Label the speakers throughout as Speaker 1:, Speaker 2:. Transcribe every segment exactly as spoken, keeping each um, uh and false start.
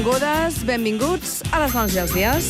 Speaker 1: Benvingudes, benvinguts a les dones i els dies.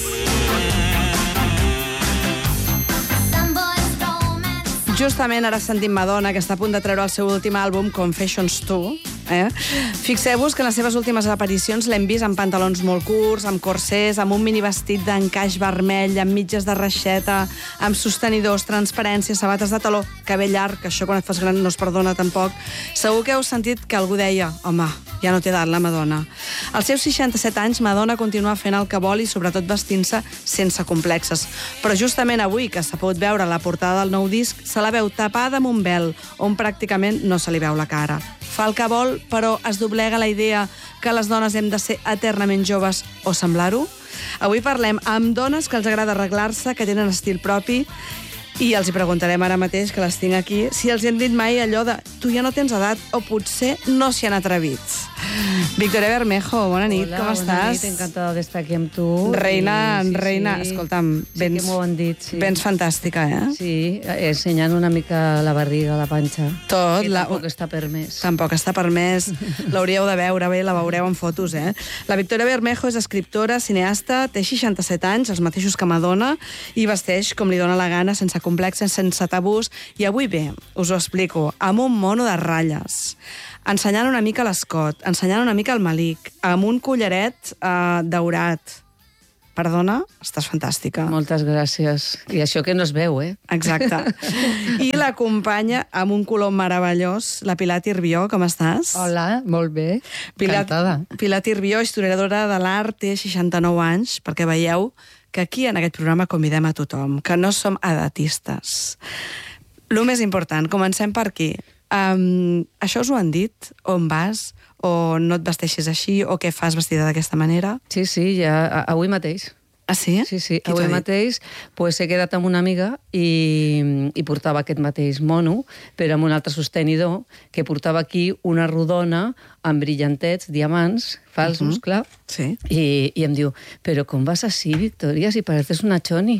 Speaker 1: Justament ara sentim Madonna, que està a punt de treure el seu últim àlbum, Confessions two. Eh? Fixeu-vos que en les seves últimes aparicions l'hem vist amb pantalons molt curts, amb corsers, amb un mini vestit d'encaix vermell, amb mitges de reixeta, amb sostenidors, transparència, sabates de taló, cabell llarg, que això quan et fas gran no es perdona tampoc. Segur que heu sentit que algú deia, home, ja no té edat la Madonna. Als seus seixanta-set anys, Madonna continua fent el que vol i sobretot vestint-se sense complexes. Però justament avui, que s'ha pogut veure la portada del nou disc, se la veu tapada amb un vel, on pràcticament no se li veu la cara. Fa el que vol, però es doblega la idea que les dones hem de ser eternament joves o semblar-ho? Avui parlem amb dones que els agrada arreglar-se, que tenen estil propi, i els hi preguntarem ara mateix, que les tinc aquí, si els hi han dit mai allò de tu ja no tens edat o potser no s'hi han atrevit. Victoria Bermejo, bona nit,
Speaker 2: Hola,
Speaker 1: com
Speaker 2: bona
Speaker 1: estàs?
Speaker 2: Nit, encantada d'estar aquí amb tu.
Speaker 1: Reina,
Speaker 2: I, sí,
Speaker 1: reina,
Speaker 2: sí,
Speaker 1: escolta'm,
Speaker 2: sí
Speaker 1: vens,
Speaker 2: que m'ho han dit, sí.
Speaker 1: vens fantàstica, eh?
Speaker 2: Sí, ensenyant una mica la barriga, la panxa.
Speaker 1: Tot,
Speaker 2: que
Speaker 1: la...
Speaker 2: tampoc està permès.
Speaker 1: Tampoc està permès. L'hauríeu de veure, bé, la veureu en fotos, eh? La Victoria Bermejo és escriptora, cineasta, té seixanta-set anys, els mateixos que Madonna, i vesteix com li dóna la gana, sense complexes, sense tabús, i avui bé, us ho explico, amb un mono de ratlles, ensenyant una mica l'escot, ensenyant una mica el malic, amb un collaret eh, daurat. Perdona, estàs fantàstica.
Speaker 2: Moltes gràcies. I això que no es veu, eh?
Speaker 1: Exacte. I l'acompanya amb un color meravellós, la Pilar Tirbió, com estàs?
Speaker 3: Hola, molt bé,
Speaker 1: Pilar,
Speaker 3: encantada.
Speaker 1: Pilar Tirbió, historiadora de l'art, té seixanta-nou anys, perquè veieu que aquí en aquest programa convidem a tothom, que no som edatistes. Lo més important, comencem per aquí. Um, això us ho han dit? On vas? O no et vesteixes així? O què fas vestida d'aquesta manera?
Speaker 2: Sí, sí, ja, a- avui mateix.
Speaker 1: Ah, sí?
Speaker 2: Sí, sí,
Speaker 1: Qui t'ho
Speaker 2: avui
Speaker 1: ha dit?
Speaker 2: mateix pues, he quedat amb una amiga i, i portava aquest mateix mono, però amb un altre sostenidor, que portava aquí una rodona amb brillantets, diamants, falsos,
Speaker 1: Mhm.
Speaker 2: clar,
Speaker 1: Sí.
Speaker 2: i, i em diu, però com vas així, Victoria, si pareces una choni?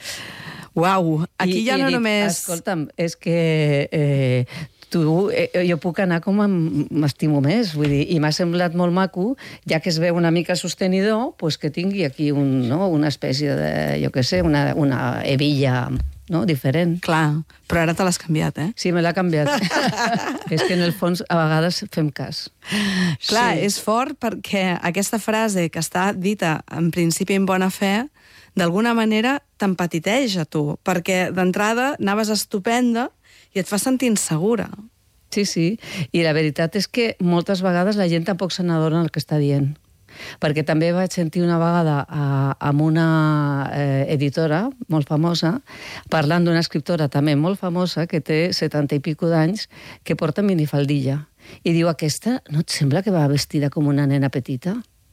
Speaker 1: Uau, aquí
Speaker 2: I,
Speaker 1: ja
Speaker 2: i he
Speaker 1: no
Speaker 2: dit,
Speaker 1: només...
Speaker 2: Escolta'm, és que eh, tu, eh, jo puc anar com em- m'estimo més, vull dir, i m'ha semblat molt maco, ja que es veu una mica sostenidor, pues que tingui aquí un, no, una espècie de, jo què sé, una, una hebilla, no?, diferent.
Speaker 1: Clar, però ara te l'has canviat, eh?
Speaker 2: Sí, me l'ha canviat. És que en el fons a vegades fem cas.
Speaker 1: Clar,
Speaker 2: Sí.
Speaker 1: és fort perquè aquesta frase que està dita en principi en bona fe, d'alguna manera t'empatiteja a tu, perquè d'entrada anaves estupenda i et fa sentir insegura.
Speaker 2: Sí, sí, i la veritat és que moltes vegades la gent tampoc se n'adona el que està dient. Perquè també vaig sentir una vegada a, amb una eh, editora molt famosa, parlant d'una escriptora també molt famosa, que té setanta i pico d'anys, que porta minifaldilla. I diu, aquesta no et sembla que va vestida com una nena petita?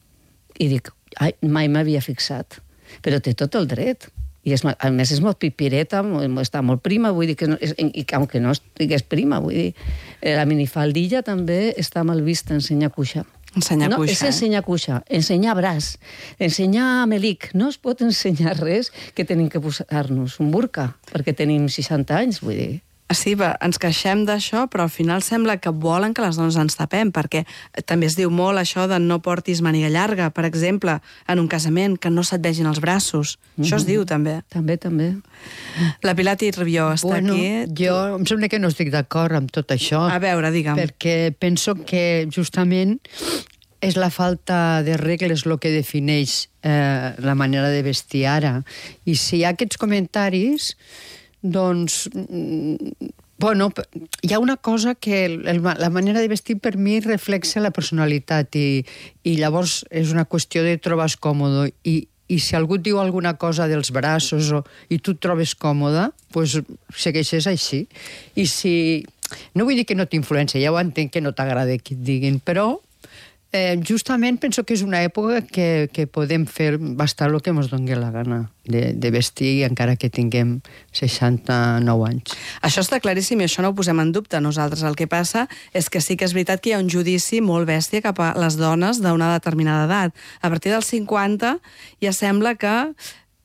Speaker 2: I dic, ai, mai m'havia fixat. Però té tot el dret. I és, a més és molt pipireta, està molt prima, vull dir que no, és, i que, aunque no estigués prima, vull dir, la minifaldilla també està mal vista, ensenyar cuixa.
Speaker 1: Ensenyar
Speaker 2: no,
Speaker 1: cuixa,
Speaker 2: és
Speaker 1: eh?
Speaker 2: ensenyar cuixa, ensenyar braç, ensenyar melic. No es pot ensenyar res que tenim que posar-nos un burca, perquè tenim seixanta anys, vull dir.
Speaker 1: Sí, va, ens queixem d'això, però al final sembla que volen que les dones ens tapem, perquè també es diu molt això de no portis màniga llarga, per exemple, en un casament, que no se't vegin els braços. Mm-hmm. Això es diu, també.
Speaker 2: També, també.
Speaker 1: La Pilar Tirbió està
Speaker 3: Bueno,
Speaker 1: aquí.
Speaker 3: jo em sembla que no estic d'acord amb tot això,
Speaker 1: A veure, digue'm.
Speaker 3: perquè penso que justament és la falta de regles el que defineix eh, la manera de vestir ara. I si hi ha aquests comentaris, doncs, mm, bueno, hi ha una cosa que el, el, la manera de vestir per mi reflexa la personalitat i, i llavors és una qüestió de trobar còmode i, i si algú et diu alguna cosa dels braços o, i tu et trobes còmoda, doncs segueixes així. I si... No vull dir que no t'influència, ja ho entenc que no t'agrada que et diguin, però eh, justament penso que és una època que, que podem fer bastant el que ens doni la gana de, de vestir, encara que tinguem seixanta-nou anys.
Speaker 1: Això està claríssim i això no ho posem en dubte nosaltres. El que passa és que sí que és veritat que hi ha un judici molt bèstia cap a les dones d'una determinada edat. A partir dels cinquanta ja sembla que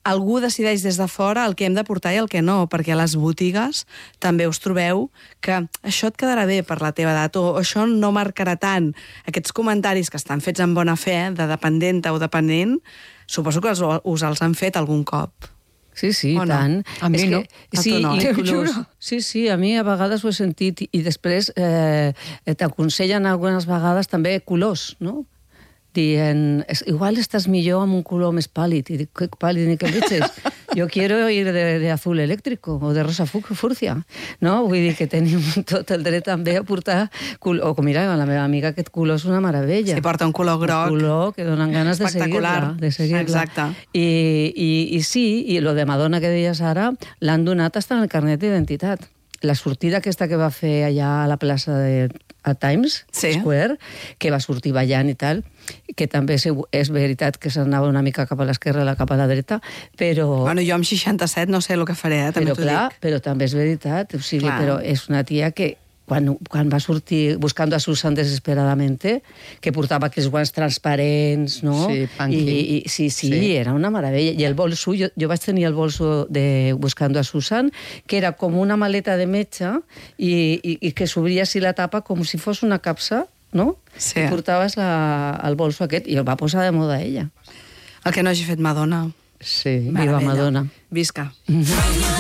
Speaker 1: algú decideix des de fora el que hem de portar i el que no, perquè a les botigues també us trobeu que això et quedarà bé per la teva edat, o això no marcarà tant. Aquests comentaris que estan fets amb bona fe, de dependenta o dependent, suposo que us, us els han fet algun cop.
Speaker 2: Sí, sí,
Speaker 1: O no?
Speaker 2: tant.
Speaker 3: A mi
Speaker 2: És
Speaker 3: no.
Speaker 2: Que,
Speaker 1: A
Speaker 2: sí,
Speaker 1: tu no.
Speaker 2: inclús,
Speaker 3: T'ho juro.
Speaker 2: sí, sí, a mi a vegades ho he sentit, i després eh, t'aconsellen algunes vegades també colors, no? Dient, "Es- igual estàs millor amb un color més pàl·lid". I dic, "Què pàl·lid ni què leches? Jo quiero ir de, de azul elèctrico o de rosa fu- fúrcia". No? Vull dir que tenim tot el dret també a portar... Col o com mira, la meva amiga, aquest color és una meravella.
Speaker 1: Si porta un color groc.
Speaker 2: Un color que donen ganes de
Speaker 1: espectacular.
Speaker 2: seguir-la. De seguir
Speaker 1: Exacte.
Speaker 2: I, i, I sí, i lo de Madonna que deies ara, l'han donat hasta en el carnet d'identitat. La sortida aquesta que va fer allà a la plaça de a Times
Speaker 1: Sí.
Speaker 2: Square, que va sortir ballant i tal, que també és, és veritat que s'anava una mica cap a l'esquerra i cap a la dreta, però...
Speaker 1: Bueno, jo amb seixanta-set no sé el que faré, eh? també
Speaker 2: però
Speaker 1: t'ho
Speaker 2: clar,
Speaker 1: dic.
Speaker 2: però també és veritat, o sigui,
Speaker 1: Clar.
Speaker 2: però és una tia que quan, quan va sortir Buscando a Susan desesperadamente, que portava aquells guants transparents, no?
Speaker 3: Sí, punky.
Speaker 2: I, i, sí, sí,
Speaker 3: Sí.
Speaker 2: era una meravella. I el bolso, jo, jo vaig tenir el bolso de Buscando a Susan, que era com una maleta de metge i, i, i que s'obria així la tapa com si fos una capsa, no?
Speaker 1: Sí.
Speaker 2: I portaves la, el bolso aquest, i el va posar de moda ella.
Speaker 1: El que no hagi fet Madonna.
Speaker 3: Sí.
Speaker 2: Viva
Speaker 1: Meravella.
Speaker 2: Madonna.
Speaker 1: Visca.